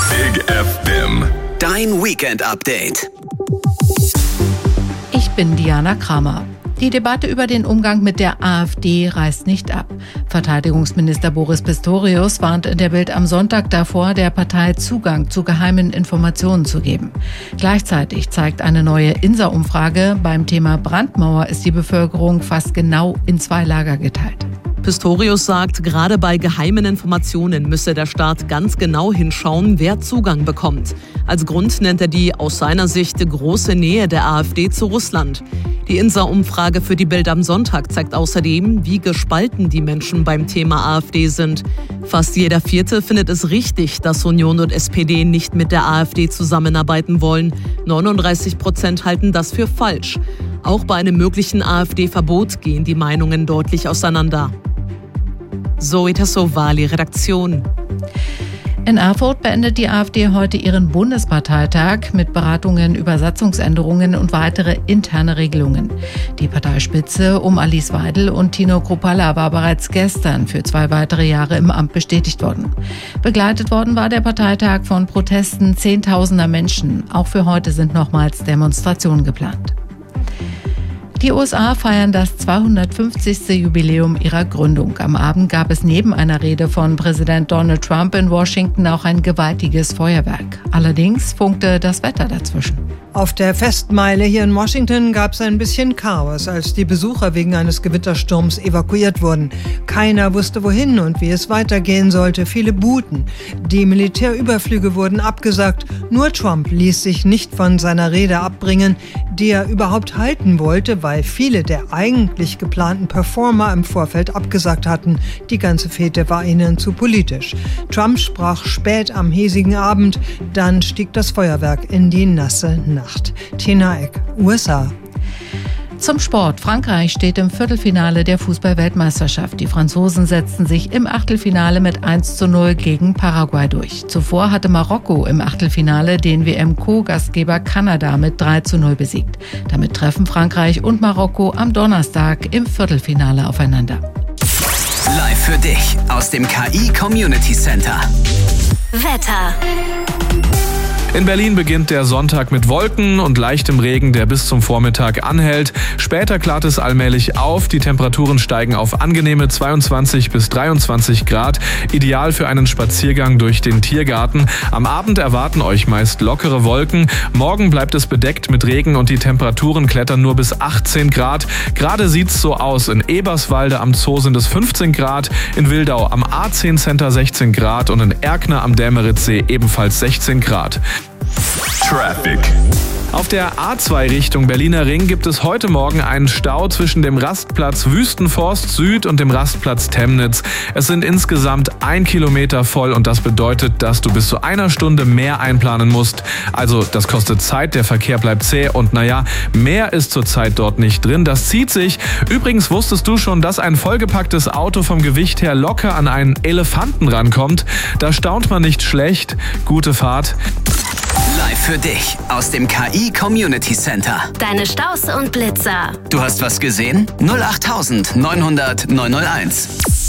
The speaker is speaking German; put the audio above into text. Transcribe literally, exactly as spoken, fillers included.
Big F M. Dein Weekend-Update. Ich bin Diana Kramer. Die Debatte über den Umgang mit der AfD reißt nicht ab. Verteidigungsminister Boris Pistorius warnt in der Bild am Sonntag davor, der Partei Zugang zu geheimen Informationen zu geben. Gleichzeitig zeigt eine neue I N S A-Umfrage, beim Thema Brandmauer ist die Bevölkerung fast genau in zwei Lager geteilt. Pistorius sagt, gerade bei geheimen Informationen müsse der Staat ganz genau hinschauen, wer Zugang bekommt. Als Grund nennt er die aus seiner Sicht große Nähe der AfD zu Russland. Die I N S A-Umfrage für die Bild am Sonntag zeigt außerdem, wie gespalten die Menschen beim Thema AfD sind. Fast jeder Vierte findet es richtig, dass Union und S P D nicht mit der AfD zusammenarbeiten wollen. neununddreißig Prozent halten das für falsch. Auch bei einem möglichen AfD-Verbot gehen die Meinungen deutlich auseinander. Zoe Tassovali, Redaktion. In Erfurt beendet die AfD heute ihren Bundesparteitag mit Beratungen über Satzungsänderungen und weitere interne Regelungen. Die Parteispitze um Alice Weidel und Tino Kruppalla war bereits gestern für zwei weitere Jahre im Amt bestätigt worden. Begleitet worden war der Parteitag von Protesten zehntausender Menschen. Auch für heute sind nochmals Demonstrationen geplant. Die U S A feiern das zweihundertfünfzigste Jubiläum ihrer Gründung. Am Abend gab es neben einer Rede von Präsident Donald Trump in Washington auch ein gewaltiges Feuerwerk. Allerdings funkte das Wetter dazwischen. Auf der Festmeile hier in Washington gab es ein bisschen Chaos, als die Besucher wegen eines Gewittersturms evakuiert wurden. Keiner wusste wohin und wie es weitergehen sollte. Viele buhten. Die Militärüberflüge wurden abgesagt. Nur Trump ließ sich nicht von seiner Rede abbringen, die er überhaupt halten wollte, weil viele der eigentlich geplanten Performer im Vorfeld abgesagt hatten. Die ganze Fete war ihnen zu politisch. Trump sprach spät am hiesigen Abend, dann stieg das Feuerwerk in die nasse Nacht. Tina Eck, U S A. Zum Sport. Frankreich steht im Viertelfinale der Fußball-Weltmeisterschaft. Die Franzosen setzten sich im Achtelfinale mit eins zu null gegen Paraguay durch. Zuvor hatte Marokko im Achtelfinale den W M-Co-Gastgeber Kanada mit drei zu null besiegt. Damit treffen Frankreich und Marokko am Donnerstag im Viertelfinale aufeinander. Live für dich aus dem K I Community Center. Wetter. In Berlin beginnt der Sonntag mit Wolken und leichtem Regen, der bis zum Vormittag anhält. Später klart es allmählich auf. Die Temperaturen steigen auf angenehme zweiundzwanzig bis dreiundzwanzig Grad. Ideal für einen Spaziergang durch den Tiergarten. Am Abend erwarten euch meist lockere Wolken. Morgen bleibt es bedeckt mit Regen und die Temperaturen klettern nur bis achtzehn Grad. Gerade sieht's so aus. In Eberswalde am Zoo sind es fünfzehn Grad. In Wildau am A zehn Center sechzehn Grad und in Erkner am Dämeritzsee ebenfalls sechzehn Grad. Traffic. Auf der A zwei Richtung Berliner Ring gibt es heute Morgen einen Stau zwischen dem Rastplatz Wüstenforst Süd und dem Rastplatz Temnitz. Es sind insgesamt ein Kilometer voll und das bedeutet, dass du bis zu einer Stunde mehr einplanen musst. Also das kostet Zeit, der Verkehr bleibt zäh und naja, mehr ist zurzeit dort nicht drin. Das zieht sich. Übrigens wusstest du schon, dass ein vollgepacktes Auto vom Gewicht her locker an einen Elefanten rankommt? Da staunt man nicht schlecht. Gute Fahrt. Live für dich aus dem K I Community Center. Deine Staus und Blitzer. Du hast was gesehen? null acht neunhundert neunhunderteins.